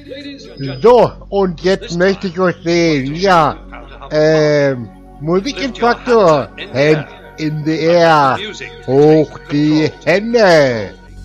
So, und jetzt möchte ich euch sehen. Ja, Musikinstruktor. Hands in the air. Hoch die Hände.